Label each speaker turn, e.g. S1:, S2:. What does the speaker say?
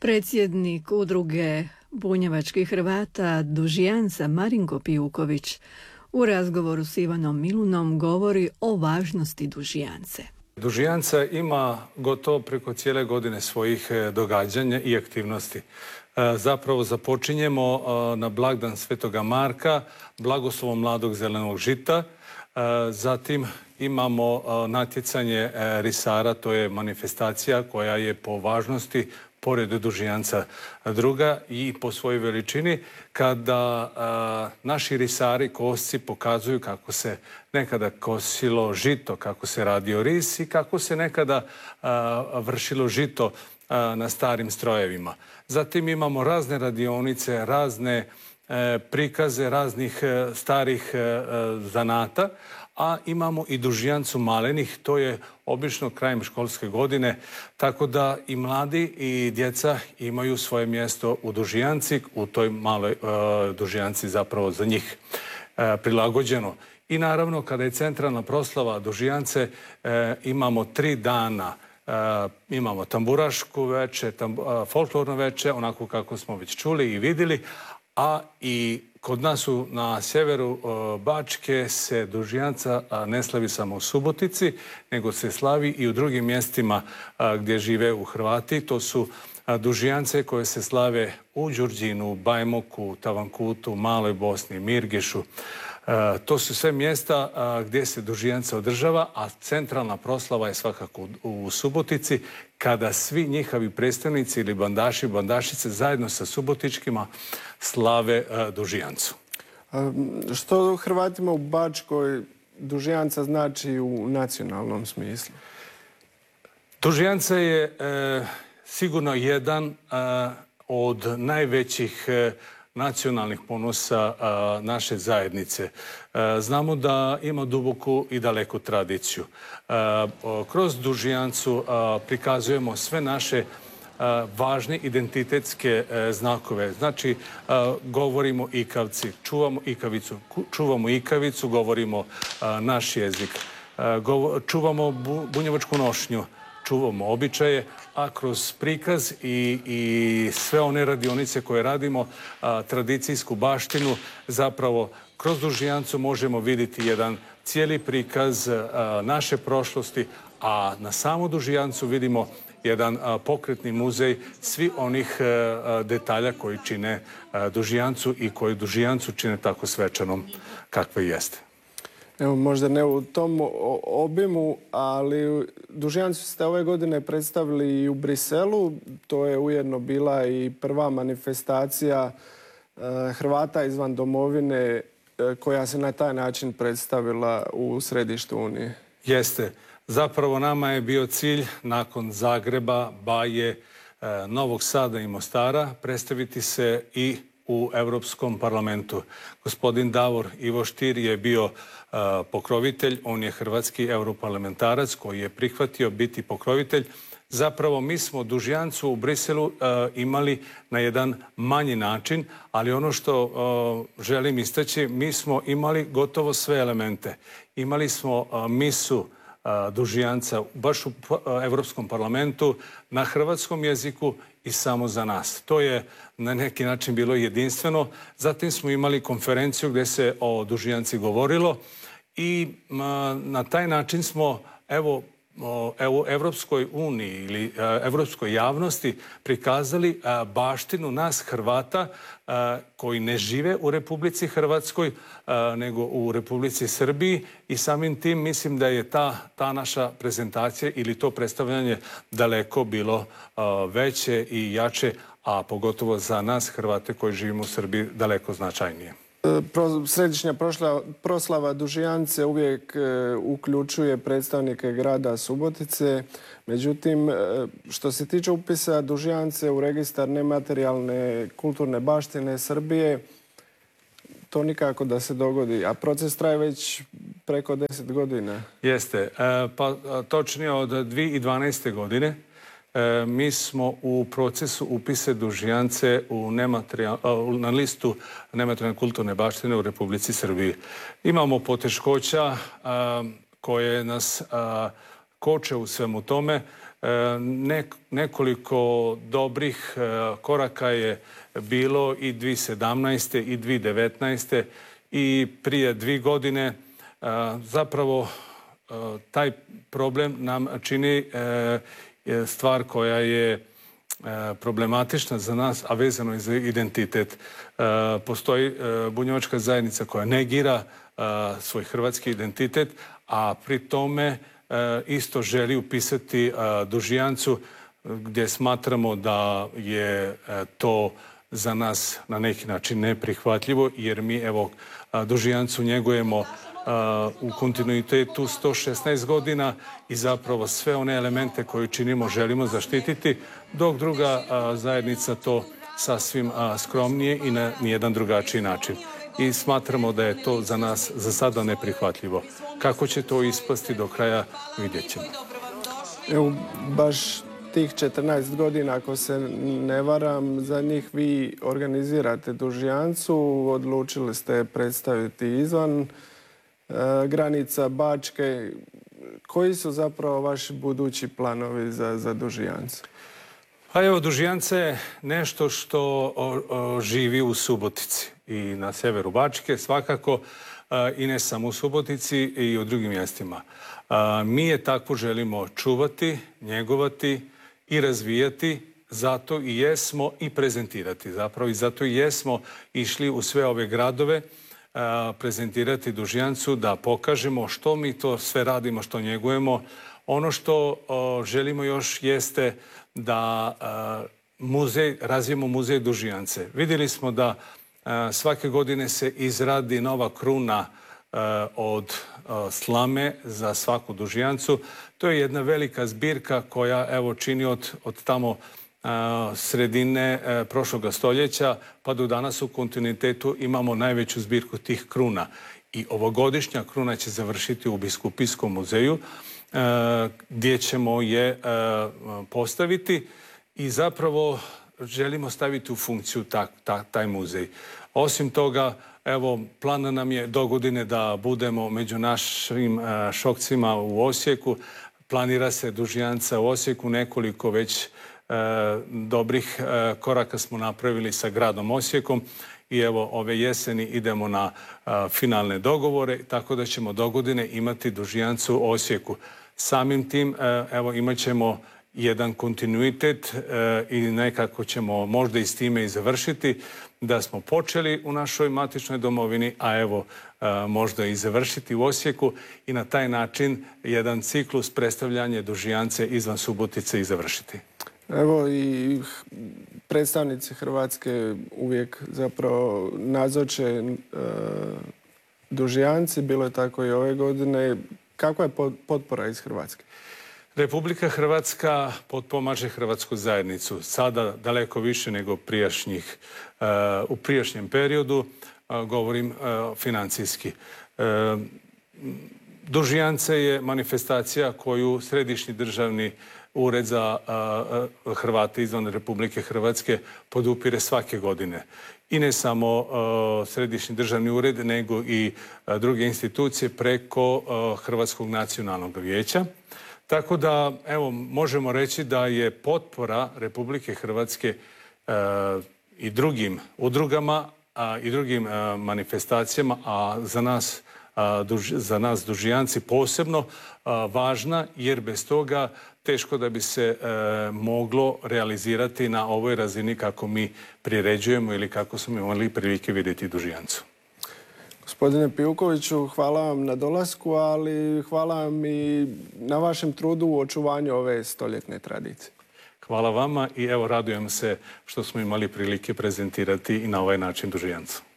S1: Predsjednik udruge bunjevačkih Hrvata Dužjanca Marinko Pijuković u razgovoru s Ivanom Milunom govori o važnosti Dužjance.
S2: Dužjanca ima gotovo preko cijele godine svojih događanja i aktivnosti. Zapravo započinjemo na blagdan Svetoga Marka, blagoslovom mladog zelenog žita. Zatim imamo natjecanje risara, to je manifestacija koja je po važnosti pored Dužjanca druga i po svojoj veličini, kada naši risari, kosci pokazuju kako se nekada kosilo žito, kako se radio ris i kako se nekada vršilo žito na starim strojevima. Zatim imamo razne radionice, razne prikaze raznih starih zanata, a imamo i Dužjancu malenih, to je obično krajem školske godine, tako da i mladi i djeca imaju svoje mjesto u Dužjanci, u toj maloj Dužjanci zapravo za njih prilagođeno. I naravno, kada je centralna proslava Dužjance, imamo 3 dana. Imamo tamburašku veče, folklorno veče, onako kako smo već čuli i vidjeli, a i kod nas na sjeveru Bačke se Dužjanca ne slavi samo u Subotici, nego se slavi i u drugim mjestima gdje žive u Hrvati. To su Dužjance koje se slave u Đurđinu, Bajmoku, Tavankutu, Maloj Bosni, Mirgišu. To su sve mjesta gdje se Dužjanca održava, a centralna proslava je svakako u Subotici, kada svi njihovi predstavnici ili bandaši i bandašice zajedno sa subotičkima slave Dužjancu.
S3: Što Hrvatima u Bačkoj Dužjanca znači u nacionalnom smislu?
S2: Dužjanca je sigurno jedan od najvećih nacionalnih ponosa naše zajednice. Znamo da ima duboku i daleku tradiciju. Kroz Dužjancu prikazujemo sve naše važne identitetske znakove. Znači, govorimo ikavci, čuvamo ikavicu, govorimo naš jezik, čuvamo bunjevačku nošnju, čuvamo običaje, a kroz prikaz i sve one radionice koje radimo, tradicijsku baštinu, zapravo kroz Dužjancu možemo vidjeti jedan cijeli prikaz naše prošlosti, a na samu Dužjancu vidimo jedan pokretni muzej svih onih detalja koji čine Dužjancu i koji Dužjancu čine tako svečanom kakve jeste.
S3: Evo, možda ne u tom obimu, ali Dužjancu ste ove godine predstavili i u Briselu. To je ujedno bila i prva manifestacija Hrvata izvan domovine koja se na taj način predstavila u središtu Unije.
S2: Jeste. Zapravo nama je bio cilj nakon Zagreba, Baje, Novog Sada i Mostara predstaviti se i u Europskom parlamentu. Gospodin Davor Ivo Stier je bio pokrovitelj, on je hrvatski europarlamentarac koji je prihvatio biti pokrovitelj. Zapravo mi smo Dužjancu u Briselu imali na jedan manji način, ali ono što želim istaći, mi smo imali gotovo sve elemente. Imali smo misu Dužjanca baš u Europskom parlamentu na hrvatskom jeziku i samo za nas. To je na neki način bilo jedinstveno. Zatim smo imali konferenciju gdje se o Dužjanci govorilo i na taj način smo u Evropskoj uniji ili evropskoj javnosti prikazali baštinu nas Hrvata koji ne žive u Republici Hrvatskoj nego u Republici Srbiji i samim tim mislim da je ta naša prezentacija ili to predstavljanje daleko bilo veće i jače, a pogotovo za nas Hrvate koji živimo u Srbiji daleko značajnije.
S3: Središnja proslava Dužjance uvijek uključuje predstavnike grada Subotice. Međutim, što se tiče upisa Dužjance u registar nematerijalne kulturne baštine Srbije, to nikako da se dogodi, a proces traje već preko 10 godina.
S2: Jeste, pa točnije od 2012. godine. Mi smo u procesu upise Dužjance na listu nematerijalne kulturne baštine u Republici Srbiji. Imamo poteškoća koje nas koče u svemu tome. Nekoliko dobrih koraka je bilo i 2017. i 2019. i prije 2 godine. Zapravo taj problem nam čini stvar koja je problematična za nas, a vezano je za identitet. Postoji bunjevačka zajednica koja negira svoj hrvatski identitet, a pri tome isto želi upisati Dužijancu, gdje smatramo da je to za nas na neki način neprihvatljivo, jer mi evo Dužijancu njegujemo u kontinuitetu 116 godina i zapravo sve one elemente koje činimo želimo zaštititi, dok druga zajednica to sasvim skromnije i na nijedan drugačiji način. I smatramo da je to za nas za sada neprihvatljivo. Kako će to ispasti do kraja, vidjet ćemo.
S3: Evo, baš tih 14 godina, ako se ne varam, za njih vi organizirate Dužijancu, odlučili ste predstaviti izvan granica Bačke. Koji su zapravo vaši budući planovi za Dužijancu?
S2: Pa evo, Dužijanca je nešto što živi u Subotici i na severu Bačke, svakako, i ne samo u Subotici i u drugim mjestima. Mi je tako želimo čuvati, njegovati i razvijati, zato i jesmo i prezentirati. Zapravo i zato i jesmo išli u sve ove gradove prezentirati Dužijancu, da pokažemo što mi to sve radimo, što njegujemo. Ono što želimo još jeste da razvijemo muzej Dužijance. Vidjeli smo da svake godine se izradi nova kruna od slame za svaku Dužijancu. To je jedna velika zbirka koja evo čini od tamo sredine prošloga stoljeća pa do danas u kontinuitetu imamo najveću zbirku tih kruna. I ovogodišnja kruna će završiti u Biskupijskom muzeju gdje ćemo je postaviti i zapravo želimo staviti u funkciju taj muzej. Osim toga, evo, plan nam je dogodine da budemo među našim šokcima u Osijeku. Planira se Dužijanca u Osijeku, nekoliko već dobrih koraka smo napravili sa gradom Osijekom i evo ove jeseni idemo na finalne dogovore, tako da ćemo dogodine imati Dužijancu u Osijeku. Samim tim evo imat ćemo jedan kontinuitet i nekako ćemo možda i s time i završiti da smo počeli u našoj matičnoj domovini, a evo možda i završiti u Osijeku i na taj način jedan ciklus predstavljanja Dužijance izvan Subotice i završiti.
S3: Evo i predstavnici Hrvatske uvijek zapravo nazoče Dužijanci, bilo je tako i ove godine. Kakva je potpora iz Hrvatske?
S2: Republika Hrvatska potpomaže hrvatsku zajednicu. Sada daleko više nego u prijašnjem periodu, govorim financijski. Dužijance je manifestacija koju Središnji državni ured za Hrvate izvan Republike Hrvatske podupire svake godine. I ne samo Središnji državni ured, nego i druge institucije preko Hrvatskog nacionalnog vijeća. Tako da, evo, možemo reći da je potpora Republike Hrvatske i drugim udrugama i drugim manifestacijama, a za nas Dužijanci posebno važna, jer bez toga teško da bi se moglo realizirati na ovoj razini kako mi priređujemo ili kako smo imali prilike vidjeti Dužijancu.
S3: Gospodine Pijukoviću, hvala vam na dolasku, ali hvala vam i na vašem trudu u očuvanju ove stoljetne tradicije.
S2: Hvala vama i evo radujem se što smo imali prilike prezentirati i na ovaj način Dužijancu.